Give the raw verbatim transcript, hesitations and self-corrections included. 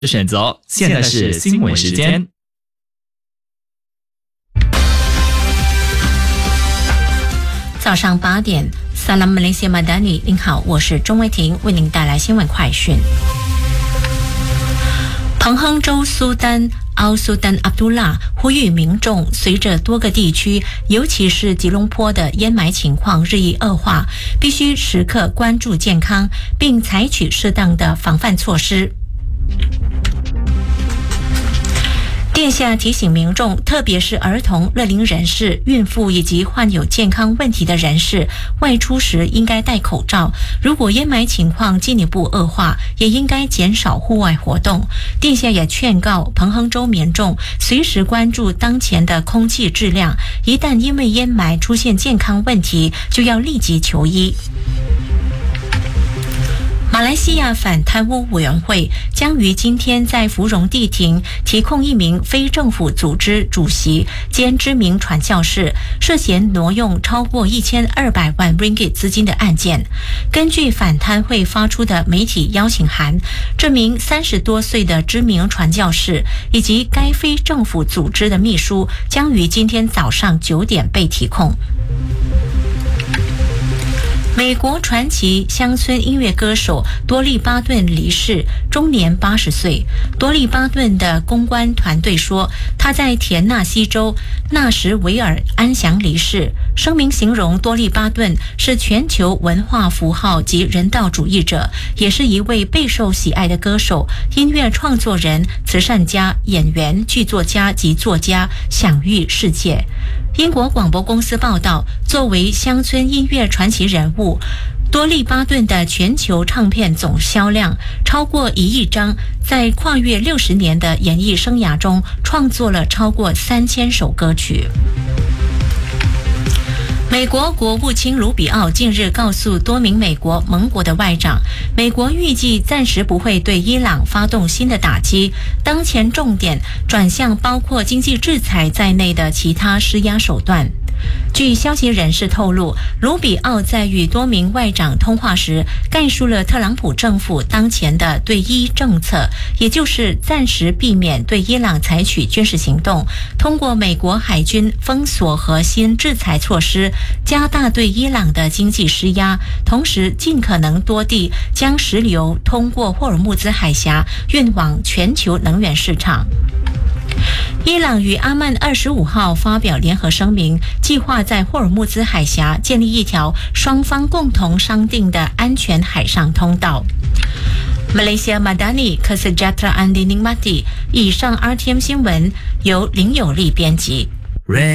选择。现在是新闻时间。 早上八点 Salam Malaysia Madani， 您好，我是钟维婷，为您带来新闻快讯。彭亨州苏丹奥苏丹阿卜杜拉呼吁民众，随着多个地区，尤其是吉隆坡的烟霾情况日益恶化，必须时刻关注健康，并采取适当的防范措施。殿下提醒民众，特别是儿童、乐龄人士、孕妇以及患有健康问题的人士，外出时应该戴口罩。如果烟霾情况进一步恶化，也应该减少户外活动。殿下也劝告彭亨州民众，随时关注当前的空气质量，一旦因为烟霾出现健康问题，就要立即求医。马来西亚反贪污委员会将于今天在芙蓉地庭提控一名非政府组织主席兼知名传教士涉嫌挪用超过一千二百万 ringgit 资金的案件。根据反贪会发出的媒体邀请函，这名三十多岁的知名传教士以及该非政府组织的秘书将于今天早上九点被提控。美国传奇乡村音乐歌手多利巴顿离世，终年八十岁。多利巴顿的公关团队说，他在田纳西州纳什维尔安详离世。声明形容多利巴顿是全球文化符号及人道主义者，也是一位备受喜爱的歌手、音乐创作人、慈善家、演员、剧作家及作家，享誉世界。英国广播公司报道，作为乡村音乐传奇人物，多利巴顿的全球唱片总销量超过一亿张，在跨越六十年的演艺生涯中，创作了超过三千首歌曲。美国国务卿卢比奥近日告诉多名美国盟国的外长，美国预计暂时不会对伊朗发动新的打击，当前重点转向包括经济制裁在内的其他施压手段。据消息人士透露，卢比奥在与多名外长通话时，概述了特朗普政府当前的对伊政策，也就是暂时避免对伊朗采取军事行动，通过美国海军封锁和新制裁措施，加大对伊朗的经济施压，同时尽可能多地将石油通过霍尔木兹海峡运往全球能源市场。伊朗与阿曼二十五号发表联合声明，计划在霍尔木兹海峡建立一条双方共同商定的安全海上通道。Malaysia Madani Kesejahteraan Dinikmati。以上 R T M 新闻由林有利编辑。